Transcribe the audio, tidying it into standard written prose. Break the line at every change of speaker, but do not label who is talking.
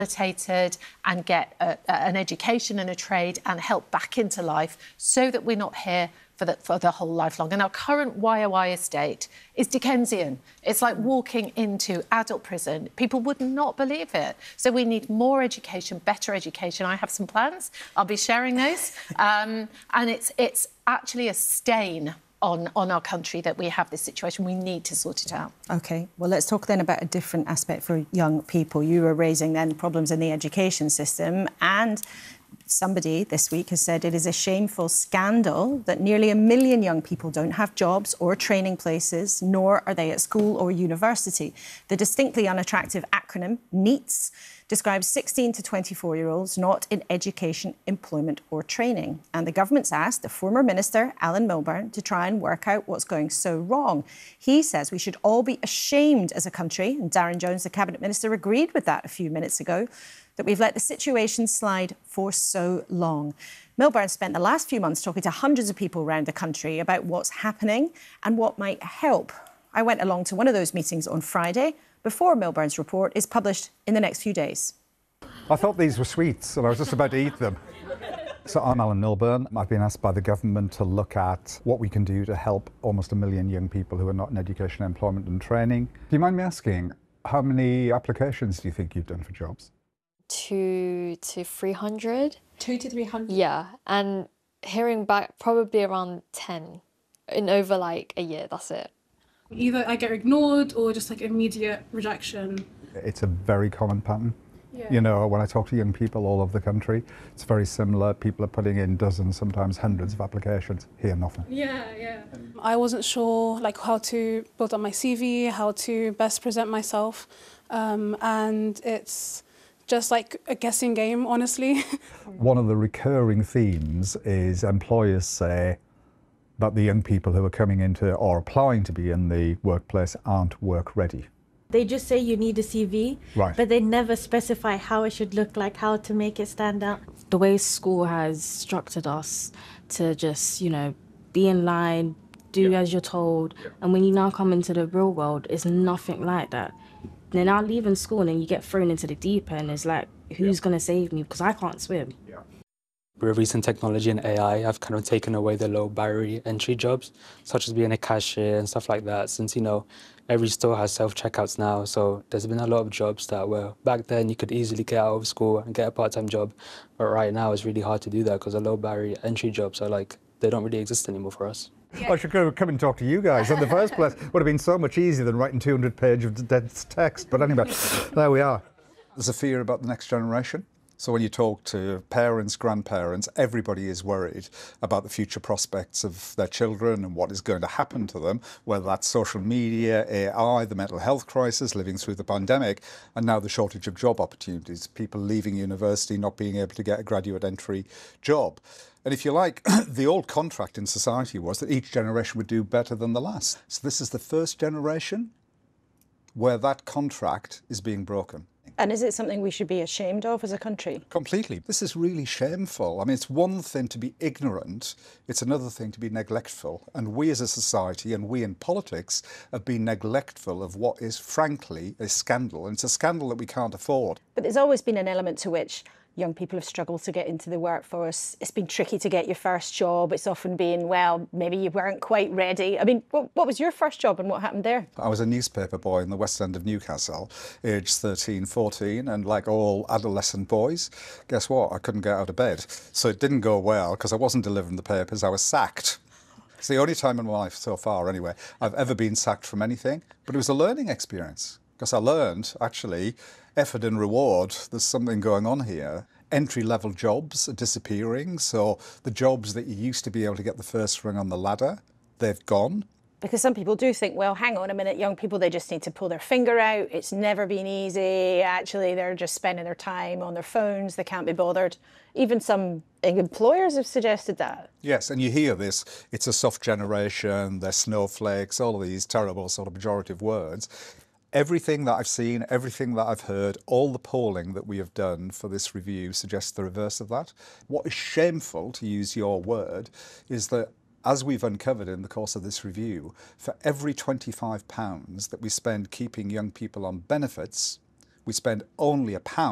rehabilitated and get an education and a trade and help back into life so that we're not here for the whole lifelong. And our current YOI estate is Dickensian. It's like walking into adult prison. People would not believe it. So we need more education, better education. I have some plans. I'll be sharing those. And it's actually a stain on our country that we have this situation. We need to sort it out.
OK, well, let's talk then about a different aspect for young people. You were raising then problems in the education system, and somebody this week has said it is a shameful scandal that nearly 1 million young people don't have jobs or training places, nor are they at school or university. The distinctly unattractive acronym, NEETs, describes 16 to 24-year-olds not in education, employment or training. And the government's asked the former minister, Alan Milburn, to try and work out what's going so wrong. He says we should all be ashamed as a country, and Darren Jones, the Cabinet Minister, agreed with that a few minutes ago, that we've let the situation slide for so long. Milburn spent the last few months talking to hundreds of people around the country about what's happening and what might help. I went along to one of those meetings on Friday before Milburn's report is published in the next few days.
I thought these were sweets and I was just about to eat them. So I'm Alan Milburn. I've been asked by the government to look at what we can do to help almost 1 million young people who are not in education, employment and training. Do you mind me asking, how many applications do you think you've done for jobs?
200 to 300.
200 to 300?
Yeah, and hearing back probably around 10 in over like a year, that's it.
Either I get ignored or just like immediate rejection.
It's a very common pattern.
Yeah.
You know, when I talk to young people all over the country, it's very similar. People are putting in dozens, sometimes hundreds of applications, hear nothing.
Yeah. I wasn't sure like how to build up my CV, how to best present myself, and it's just like a guessing game, honestly.
One of the recurring themes is employers say that the young people who are coming into or applying to be in the workplace aren't work ready.
They just say you need a CV,
right,
but they never specify how it should look like, how to make it stand out.
The way school has structured us to just, be in line, do as you're told, and when you now come into the real world, it's nothing like that. Then now leaving school and then you get thrown into the deep end, it's like, who's going to save me? Because I can't swim.
With recent technology and AI, have kind of taken away the low barrier entry jobs, such as being a cashier and stuff like that, since, every store has self-checkouts now. So there's been a lot of jobs that were, back then you could easily get out of school and get a part-time job. But right now it's really hard to do that because the low barrier entry jobs are like, they don't really exist anymore for us.
I should come and talk to you guys in the first place. Would have been so much easier than writing 200 pages of dead text. But anyway, there we are. There's a fear about the next generation. So when you talk to parents, grandparents, everybody is worried about the future prospects of their children and what is going to happen to them, whether that's social media, AI, the mental health crisis, living through the pandemic, and now the shortage of job opportunities, people leaving university, not being able to get a graduate entry job. And if you like, the old contract in society was that each generation would do better than the last. So this is the first generation where that contract is being broken.
And is it something we should be ashamed of as a country?
Completely. This is really shameful. I mean, it's one thing to be ignorant, it's another thing to be neglectful. And we as a society and we in politics have been neglectful of what is frankly a scandal. And it's a scandal that we can't afford.
But there's always been an element to which young people have struggled to get into the workforce. It's been tricky to get your first job. It's often been, well, maybe you weren't quite ready. I mean, what was your first job and what happened there?
I was a newspaper boy in the West End of Newcastle, aged 13, 14, and like all adolescent boys, guess what? I couldn't get out of bed. So it didn't go well because I wasn't delivering the papers. I was sacked. It's the only time in my life so far, anyway, I've ever been sacked from anything. But it was a learning experience because I learned, actually, effort and reward, there's something going on here. Entry-level jobs are disappearing, so the jobs that you used to be able to get the first rung on the ladder, they've gone.
Because some people do think, well, hang on a minute, young people, they just need to pull their finger out. It's never been easy. Actually, they're just spending their time on their phones. They can't be bothered. Even some employers have suggested that.
Yes, and you hear this, it's a soft generation, they're snowflakes, all of these terrible sort of pejorative words. Everything that I've seen, everything that I've heard, all the polling that we have done for this review suggests the reverse of that. What is shameful, to use your word, is that as we've uncovered in the course of this review, for every £25 that we spend keeping young people on benefits, we spend only £1